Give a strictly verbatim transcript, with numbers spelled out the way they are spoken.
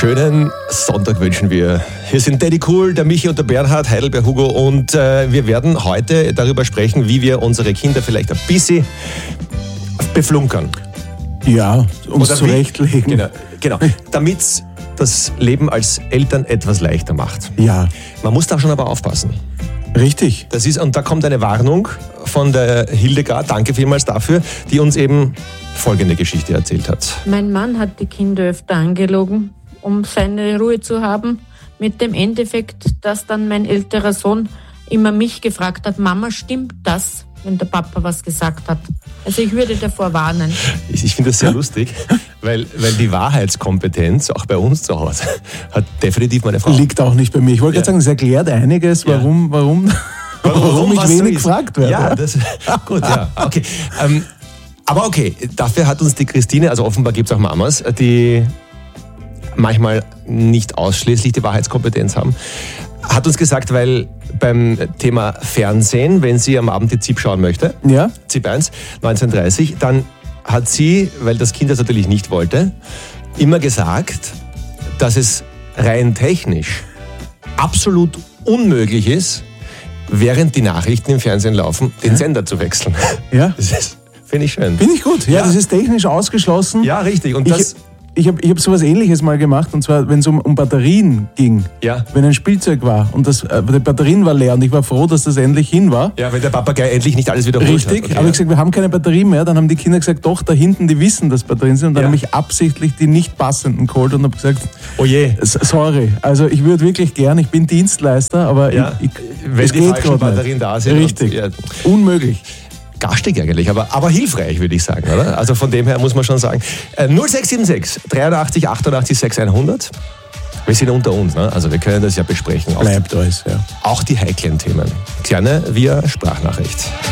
Schönen Sonntag wünschen wir. Hier sind Daddy Cool, der Michi und der Bernhard, Heidelberg Hugo, und äh, wir werden heute darüber sprechen, wie wir unsere Kinder vielleicht ein bisschen beflunkern. Ja, uns Oder zurechtlegen. Genau, genau. Damit es das Leben als Eltern etwas leichter macht. Ja. Man muss da schon aber aufpassen. Richtig. Das ist, und da kommt eine Warnung von der Hildegard, danke vielmals dafür, die uns eben folgende Geschichte erzählt hat. Mein Mann hat die Kinder öfter angelogen, um seine Ruhe zu haben, mit dem Endeffekt, dass dann mein älterer Sohn immer mich gefragt hat, Mama, stimmt das, wenn der Papa was gesagt hat? Also ich würde davor warnen. Ich, ich finde das sehr lustig, weil, weil die Wahrheitskompetenz, auch bei uns zu Hause, hat definitiv meine Frau. Liegt auch nicht bei mir. Ich wollte Ja. gerade sagen, es erklärt einiges, warum, warum, warum, warum ich was so wenig ist. gefragt werde. Ja, das, gut, ja, okay. Ähm, aber okay, dafür hat uns die Christine, also offenbar gibt es auch Mamas, die manchmal nicht ausschließlich die Wahrheitskompetenz haben, hat uns gesagt, weil beim Thema Fernsehen, wenn sie am Abend die Z I P schauen möchte, Ja? Z I P eins, neunzehn Uhr dreißig, dann hat sie, weil das Kind das natürlich nicht wollte, immer gesagt, dass es rein technisch absolut unmöglich ist, während die Nachrichten im Fernsehen laufen, den Ja. Sender zu wechseln. Ja? Das ist, finde ich schön. Finde ich gut. Ja, Ja. das ist technisch ausgeschlossen. Ja, richtig. Und Ich, das, ich habe ich hab sowas Ähnliches mal gemacht, und zwar, wenn es um, um Batterien ging. ja, Wenn ein Spielzeug war und das, äh, die Batterien war leer und ich war froh, dass das endlich hin war. ja, wenn der Papagei endlich nicht alles wiederholt Richtig, hat. Okay, aber ich gesagt, wir haben keine Batterien mehr. Dann haben die Kinder gesagt, doch, da hinten, die wissen, dass Batterien sind. Und dann Ja. habe ich absichtlich die nicht passenden geholt und habe gesagt, oh je. S- sorry, also ich würde wirklich gern, ich bin Dienstleister, aber Ja, ich, ich, wenn es die geht falschen gerade Batterien nicht. da sind. Richtig, Und, ja, unmöglich. garstig eigentlich, aber, aber hilfreich, würde ich sagen, oder? Also von dem her muss man schon sagen. Äh, null sechs sieben sechs, dreiundachtzig, achtundachtzig, sechs hundert. Wir sind unter uns, ne? Also wir können das ja besprechen. Auch, Bleibt alles, ja. auch die heiklen Themen. Gerne via Sprachnachricht.